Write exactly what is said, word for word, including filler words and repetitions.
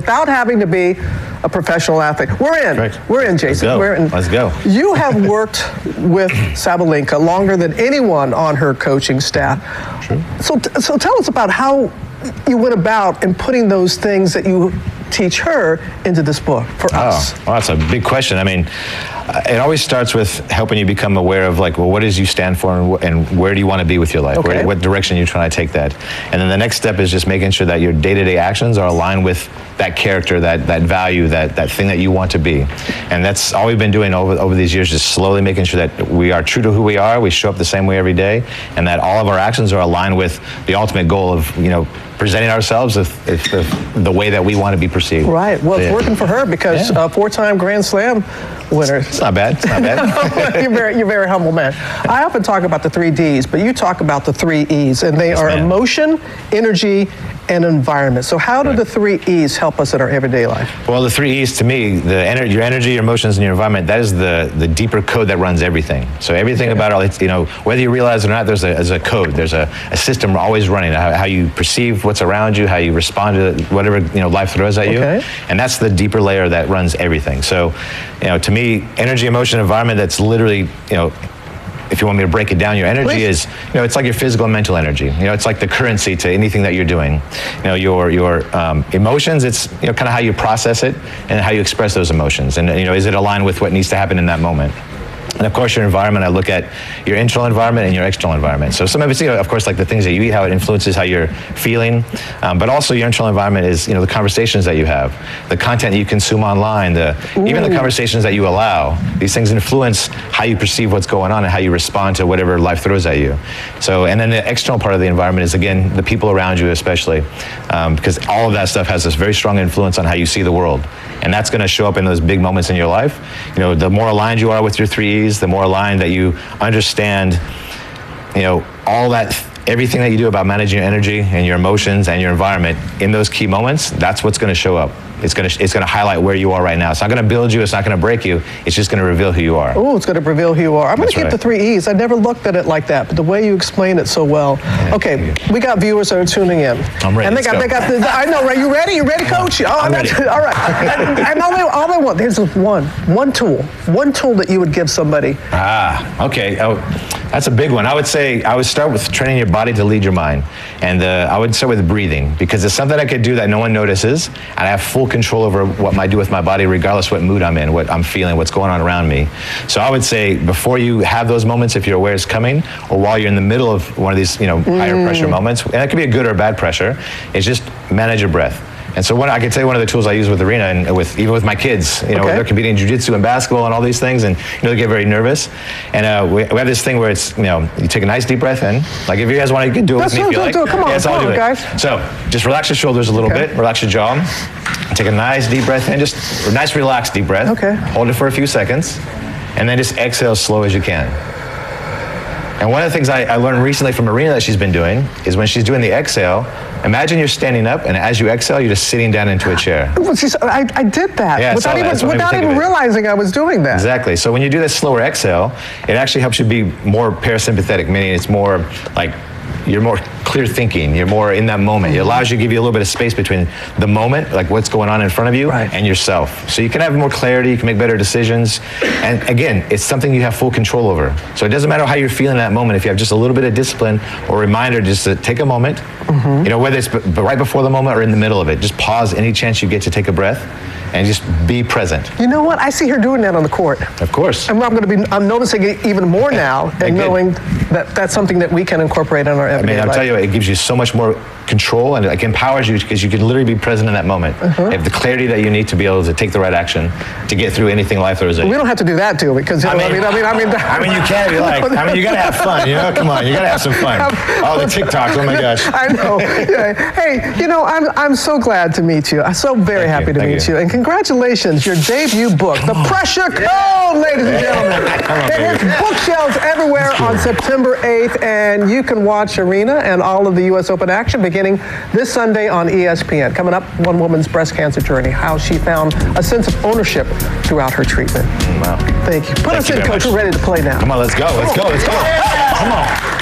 without having to be a professional athlete. We're in. Correct. We're in, Jason. Let's go. We're in. Let's go. You have worked with Sabalenka longer than anyone on her coaching staff. True. So, so tell us about how you went about in putting those things that you teach her into this book for us. Oh, well, that's a big question. I mean, it always starts with helping you become aware of, like, well, what is you stand for, and, wh- and where do you want to be with your life? Okay. Where, what direction are you trying to take that? And then the next step is just making sure that your day-to-day actions are aligned with that character, that that value, that that thing that you want to be. And that's all we've been doing over over these years, just slowly making sure that we are true to who we are, we show up the same way every day, and that all of our actions are aligned with the ultimate goal of, you know, presenting ourselves if, if, if the way that we want to be perceived. Right. Well, it's yeah. working for her because Yeah. uh, four-time Grand Slam winner. It's not bad. It's not bad. you're very, you're a very humble man. I often talk about the three Ds, but you talk about the three E's, and they Yes, are ma'am. emotion, energy, and environment. So how do Right. the three E's help us in our everyday life? Well, the three E's to me, the ener- your energy, your emotions, and your environment, that is the, the deeper code that runs everything. So everything Okay. about it, you know, whether you realize it or not, there's a, there's a code, there's a, a system always running, how, how you perceive what's around you, how you respond to whatever, you know, life throws at you. Okay. And that's the deeper layer that runs everything. So, you know, to me, energy, emotion, environment, that's literally, you know, if you want me to break it down, your energy Please. is, you know, it's like your physical and mental energy. You know, it's like the currency to anything that you're doing. You know, your your um, emotions, it's, you know, kind of how you process it and how you express those emotions. And, you know, is it aligned with what needs to happen in that moment? And of course, your environment, I look at your internal environment and your external environment. So some of it's, you know, of course, like the things that you eat, how it influences how you're feeling. Um, but also your internal environment is, you know, the conversations that you have, the content you consume online, the even the conversations that you allow. These things influence how you perceive what's going on and how you respond to whatever life throws at you. So, and then the external part of the environment is, again, the people around you especially, um, because all of that stuff has this very strong influence on how you see the world. And that's going to show up in those big moments in your life. You know, the more aligned you are with your three E's, the more aligned that you understand, you know, all that, everything that you do about managing your energy and your emotions and your environment in those key moments, that's what's going to show up. It's going to it's going to highlight where you are right now. It's not going to build you. It's not going to break you. It's just going to reveal who you are. Oh, it's going to reveal who you are. I'm going to That's keep right. the three E's. I never looked at it like that, but the way you explain it so well. Yeah, Okay, we got viewers that are tuning in. I'm ready. And they Let's got, go. they got the, I know, right? You ready? You ready, coach? Oh, I'm that's, ready. all right. And, and all, they, all they want, there's one, one tool, one tool that you would give somebody. Ah, okay. Oh, that's a big one. I would say I would start with training your body to lead your mind. And uh, I would start with breathing, because it's something I could do that no one notices, and I have full control over what I do with my body, regardless what mood I'm in, what I'm feeling, what's going on around me. So I would say before you have those moments, if you're aware it's coming, or while you're in the middle of one of these, you know, higher Mm. pressure moments, and it could be a good or bad pressure, is just manage your breath. And so one, I can tell you one of the tools I use with Arena and with even with my kids, you know, Okay. they're competing in jiu-jitsu and basketball and all these things, and you know, they get very nervous. And uh, we, we have this thing where it's, you know, you take a nice deep breath in. Like if you guys want to, you can do it Let's with me do if it, you do like. it, do it. Come on, yeah, so come I'll on, do it. guys. So just relax your shoulders a little Okay. bit, relax your jaw. Take a nice deep breath in, just a nice relaxed deep breath. Okay. Hold it for a few seconds, and then just exhale as slow as you can. And one of the things I, I learned recently from Arena that she's been doing is when she's doing the exhale, imagine you're standing up, and as you exhale, you're just sitting down into a chair. Well, see, so I, I did that Yeah, I saw without that. even, That's what made me without think even of it. realizing I was doing that. Exactly. So when you do this slower exhale, it actually helps you be more parasympathetic, meaning it's more like you're more clear thinking, you're more in that moment. It allows you to give you a little bit of space between the moment, like what's going on in front of you, Right. and yourself. So you can have more clarity, you can make better decisions. And again, it's something you have full control over. So it doesn't matter how you're feeling in that moment. If you have just a little bit of discipline or reminder just to take a moment, Mm-hmm. you know, whether it's b- b- right before the moment or in the middle of it, just pause any chance you get to take a breath and just be present. You know what? I see her doing that on the court. Of course. And I'm going to be, I'm noticing it even more now, and good. knowing that that's something that we can incorporate in our I everyday mean, I'll life. tell you, it gives you so much more control, and it like, empowers you, because you can literally be present in that moment. Uh-huh. You have the clarity that you need to be able to take the right action to get through anything life throws at you. We don't have to do that, do we? Because you know, I mean, I mean, I mean, I mean, you can if you like. I mean, you gotta have fun, you know? Come on, you gotta have some fun. Oh, the TikToks, oh my gosh. I know. Yeah. Hey, you know, I'm I'm so glad to meet you. I'm so very Thank happy you, to thank meet you. you. And congratulations, your debut book, The Pressure Code, ladies and gentlemen. Come on, It hits baby. bookshelves everywhere on September eighth, and you can watch Arena and all of the U S Open action beginning this Sunday on E S P N. Coming up, one woman's breast cancer journey, how she found a sense of ownership throughout her treatment. Wow. Thank you. Put Thank us you in, very Coach. much. We're ready to play now. Come on, let's go, let's go, let's go. Come on.